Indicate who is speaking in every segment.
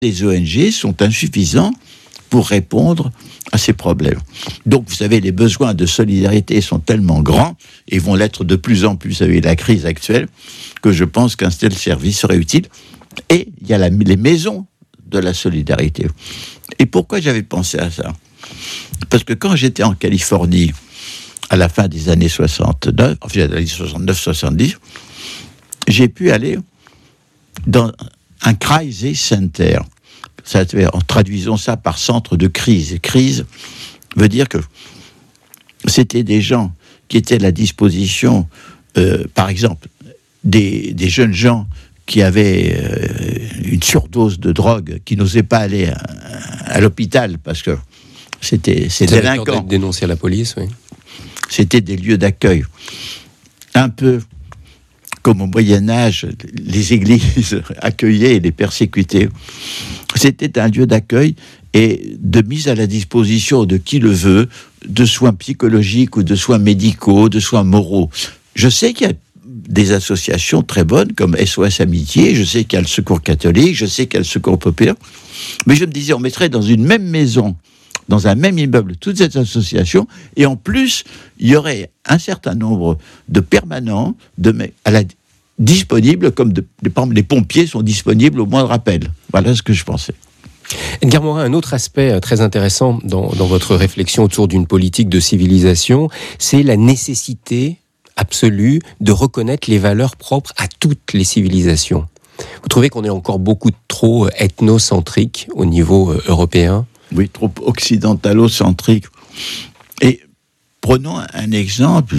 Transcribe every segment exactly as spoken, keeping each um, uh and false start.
Speaker 1: les O N G sont insuffisants pour répondre à ces problèmes. Donc, vous savez, les besoins de solidarité sont tellement grands, et vont l'être de plus en plus avec la crise actuelle, que je pense qu'un tel service serait utile. Et il y a la, les maisons de la solidarité. Et pourquoi j'avais pensé à ça ? Parce que quand j'étais en Californie, à la fin des années soixante-neuf, enfin, des années soixante-neuf soixante-dix, j'ai pu aller dans un crisis center. Ça, en traduisant ça par centre de crise. Crise veut dire que c'était des gens qui étaient à la disposition, euh, par exemple, des, des jeunes gens qui avaient euh, une surdose de drogue, qui n'osaient pas aller à, à l'hôpital parce que c'était ces délinquants.
Speaker 2: Dénoncés à la police, oui.
Speaker 1: C'était des lieux d'accueil. Un peu comme au Moyen-Âge, les églises accueillaient et les persécutaient. C'était un lieu d'accueil et de mise à la disposition de qui le veut, de soins psychologiques ou de soins médicaux, de soins moraux. Je sais qu'il y a des associations très bonnes comme S O S Amitié, je sais qu'il y a le Secours catholique, je sais qu'il y a le Secours populaire, mais je me disais, on mettrait dans une même maison, dans un même immeuble, toutes ces associations, et en plus, il y aurait un certain nombre de permanents de, à la, disponibles, comme de, les pompiers sont disponibles au moindre appel. Voilà ce que je pensais.
Speaker 2: Edgar Morin, un autre aspect très intéressant dans, dans votre réflexion autour d'une politique de civilisation, c'est la nécessité absolue de reconnaître les valeurs propres à toutes les civilisations. Vous trouvez qu'on est encore beaucoup trop ethnocentrique au niveau européen ?
Speaker 1: Oui, trop occidentalocentrique. Et prenons un exemple,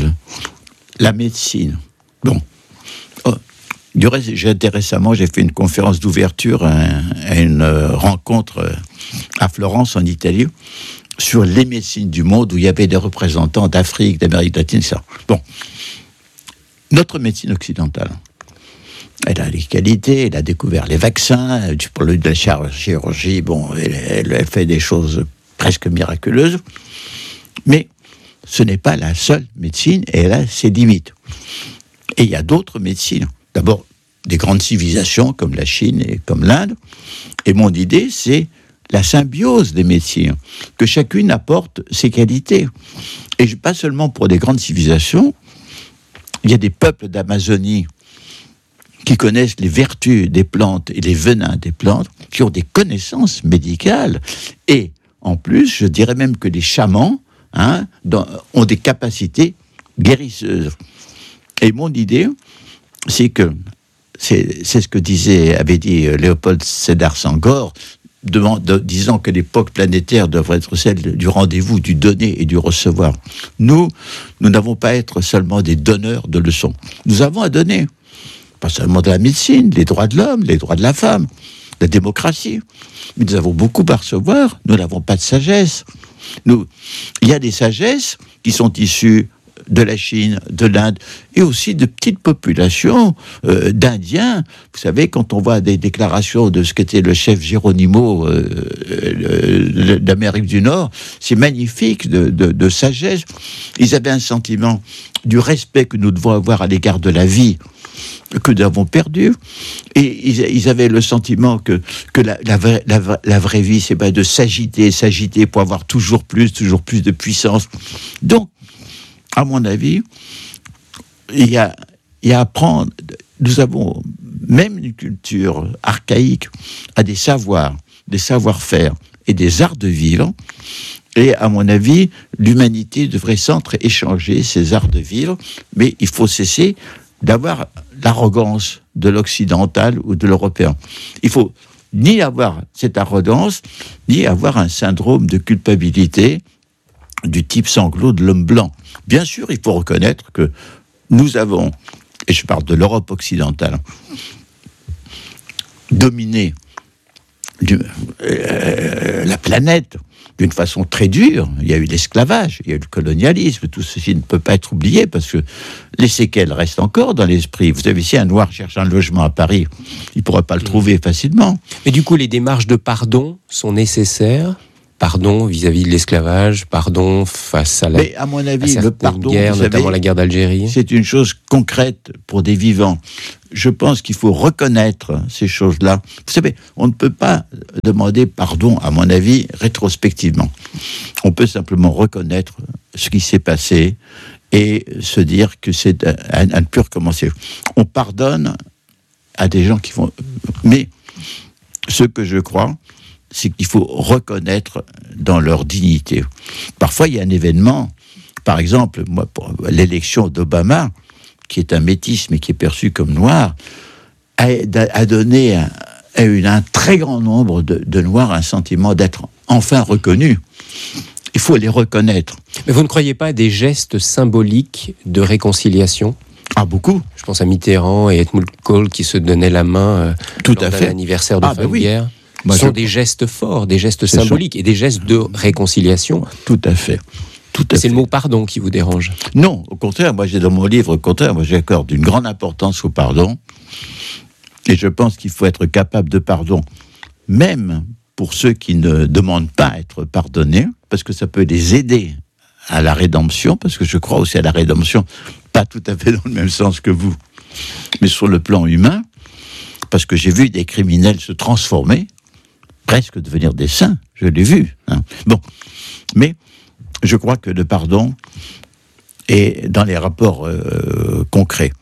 Speaker 1: la médecine. Bon, oh, du reste, j'ai été récemment, j'ai fait une conférence d'ouverture à, à une rencontre à Florence, en Italie, sur les médecines du monde, où il y avait des représentants d'Afrique, d'Amérique latine, et cetera. Bon, notre médecine occidentale, elle a les qualités, elle a découvert les vaccins, pour le de la chirurgie, bon, elle, elle, elle fait des choses presque miraculeuses, mais ce n'est pas la seule médecine, et elle a ses limites. Et il y a d'autres médecines. D'abord, des grandes civilisations comme la Chine et comme l'Inde. Et mon idée, c'est la symbiose des médecines, que chacune apporte ses qualités. Et pas seulement pour des grandes civilisations, il y a des peuples d'Amazonie qui connaissent les vertus des plantes et les venins des plantes, qui ont des connaissances médicales. Et en plus, je dirais même que les chamans hein, dans, ont des capacités guérisseuses. Et mon idée, c'est que, c'est, c'est ce que disait, avait dit Léopold Sédar Senghor, de, de, disant que l'époque planétaire devrait être celle du rendez-vous, du donner et du recevoir. Nous, nous n'avons pas à être seulement des donneurs de leçons. Nous avons à donner. Pas seulement de la médecine, les droits de l'homme, les droits de la femme, la démocratie. Mais nous avons beaucoup à recevoir, nous n'avons pas de sagesse. Nous, il y a des sagesses qui sont issues de la Chine, de l'Inde, et aussi de petites populations euh, d'Indiens. Vous savez, quand on voit des déclarations de ce qu'était le chef Geronimo euh, euh, d'Amérique du Nord, c'est magnifique de, de, de sagesse. Ils avaient un sentiment du respect que nous devons avoir à l'égard de la vie, que nous avons perdu, et ils, ils avaient le sentiment que, que la, la, vraie, la, la vraie vie, c'est pas de s'agiter, s'agiter pour avoir toujours plus, toujours plus de puissance. Donc, à mon avis, il y a, il y a à apprendre. Nous avons même une culture archaïque, à des savoirs, des savoir-faire et des arts de vivre. Et à mon avis, l'humanité devrait s'entre-échanger ces arts de vivre, mais il faut cesser d'avoir l'arrogance de l'occidental ou de l'européen. Il faut ni avoir cette arrogance, ni avoir un syndrome de culpabilité du type sanglot de l'homme blanc. Bien sûr, il faut reconnaître que nous avons, et je parle de l'Europe occidentale, dominé du, euh, la planète d'une façon très dure. Il y a eu l'esclavage, il y a eu le colonialisme, tout ceci ne peut pas être oublié parce que les séquelles restent encore dans l'esprit. Vous savez, si un Noir cherche un logement à Paris, il ne pourra pas le trouver facilement.
Speaker 2: Mais du coup, les démarches de pardon sont nécessaires pardon vis-à-vis de l'esclavage, pardon face à la
Speaker 1: Mais à mon avis,
Speaker 2: à
Speaker 1: le pardon,
Speaker 2: guerre,
Speaker 1: vous
Speaker 2: notamment
Speaker 1: savez,
Speaker 2: la guerre d'Algérie.
Speaker 1: c'est une chose concrète pour des vivants. Je pense qu'il faut reconnaître ces choses-là. Vous savez, on ne peut pas demander pardon, à mon avis, rétrospectivement. On peut simplement reconnaître ce qui s'est passé et se dire que c'est à, à ne plus recommencer. On pardonne à des gens qui font... Mais ce que je crois, c'est qu'il faut reconnaître dans leur dignité. Parfois, il y a un événement, par exemple, moi, pour l'élection d'Obama, qui est un métis, mais qui est perçu comme noir, a, a donné à, à une, un très grand nombre de, de Noirs un sentiment d'être enfin reconnus. Il faut les reconnaître.
Speaker 2: Mais vous ne croyez pas à des gestes symboliques de réconciliation ?
Speaker 1: Ah, beaucoup.
Speaker 2: Je pense à Mitterrand et Helmut Kohl qui se donnaient la main euh,
Speaker 1: Tout
Speaker 2: lors
Speaker 1: à
Speaker 2: d'un
Speaker 1: fait.
Speaker 2: anniversaire de
Speaker 1: Ah,
Speaker 2: fin
Speaker 1: ben
Speaker 2: de
Speaker 1: oui.
Speaker 2: guerre.
Speaker 1: Moi,
Speaker 2: Ce sont
Speaker 1: je-
Speaker 2: des gestes forts, des gestes
Speaker 1: Ce sont-
Speaker 2: symboliques et des gestes de réconciliation.
Speaker 1: Tout à fait. Tout à
Speaker 2: C'est
Speaker 1: fait.
Speaker 2: le mot pardon qui vous dérange.
Speaker 1: Non, au contraire, moi j'ai dans mon livre, au contraire, moi j'accorde une grande importance au pardon. Et je pense qu'il faut être capable de pardon, même pour ceux qui ne demandent pas à être pardonnés, parce que ça peut les aider à la rédemption, parce que je crois aussi à la rédemption, pas tout à fait dans le même sens que vous, mais sur le plan humain, parce que j'ai vu des criminels se transformer, presque devenir des saints, je l'ai vu. Hein. Bon, mais je crois que le pardon est dans les rapports euh, concrets.